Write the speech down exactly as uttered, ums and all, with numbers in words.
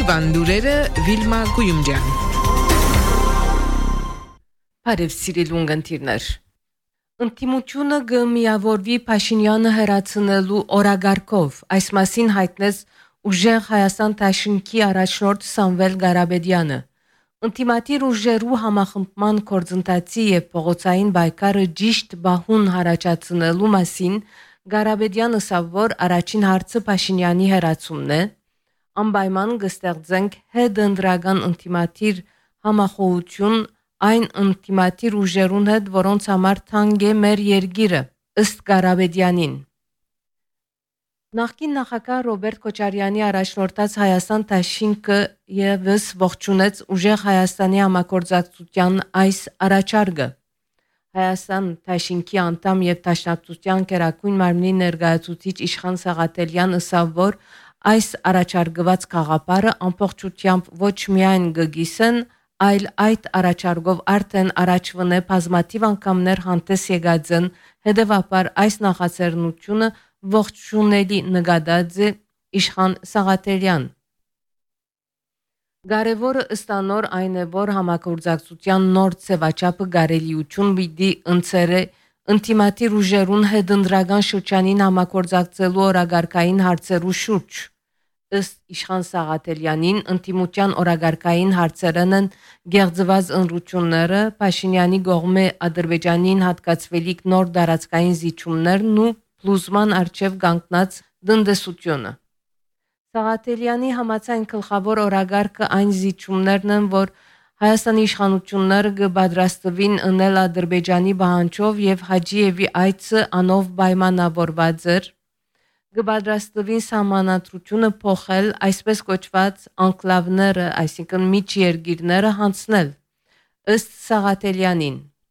Օրվան լուրերը Վիլմա Գույումջյան։ Բարև սիրելի ունգընտիրներ։ Ընտիմությունը գմիավորվի Փաշինյանը հերացնելու օրագարկով, այս մասին հայտնեց Ուժեղ Հայաստան Դաշինքի առաջնորդ Սամվել Ղարաբեդյանը։ Ընտիմատիր ուժերու համախմբման կորձընթացի եւ փողոցային բայկարը ճիշտ բահուն հարաճացնելու մասին Ղարաբեդյանը ասավ, որ առաջին հարցը Փաշինյանի հերացումն է, անպայման կստեղծենք հետընտրական ընտիմատիր համախոհություն այն ընտիմատիր ուժերուն հետ, որոնց համար թանկ է մեր երկիրը, ըստ Ղարաբեդյանին։ Նախկին նախագահ Ռոբերտ Քոչարյանի առաջնորդած Հայաստան Դաշինքը եւս ողջունեց Ուժեղ Հայաստանի համագործակցության այս առաջարկը։ Հայաստան Դաշինքի անդամ եւ Դաշնակցության Գերագույն մարմնի ներկայացուցիչ Իշխան Սաղաթելյան ասավ, որ այս առաջարկված գաղափարը ամբողջությամբ ոչ միայն գգիսեն, այլ այդ առաջարկով արդեն առաջվնե բազմաթիվ անգամներ հանդես եկած են, հետևաբար այս նախաձեռնությունը ողջունելի նկատած է Իշխան Սաղաթելյան։ Կարևորը ըստանոր այն է, որ համագործակցության նոր ձևաչափը կարելիություն պիտի ընծերը ընտիմատիր ուժերուն հետընտրական շրջանին համագործակցելու օրագարկային հարցերու շուրջ։ Ըստ Իշխան Սաղաթելյանին ընտիմության օրագարկային հարցերն են գեղձված ընտրությունները, Փաշինյանի կողմէ Ադրբեջանին հատկացվելիք նոր դարածքային զիջումներն ու փլուզման արչև կանգնած տնտեսությունը։ Սաղաթելյանի համաձայն գլխավոր օրագարկը այն զիջումներն են, որ Հայաստանի իշխանությունները կպատրաստվին ընել Ադրբեջանի պահանջով եւ Հաջիևի այցը անով պայմանավորված էր, կպատրաստվին սահմանադրությունը փոխել, այսպես կոչված անկլավները, այսինքն միջերգիրները հանցնել։ Ըստ Սաղաթելյանին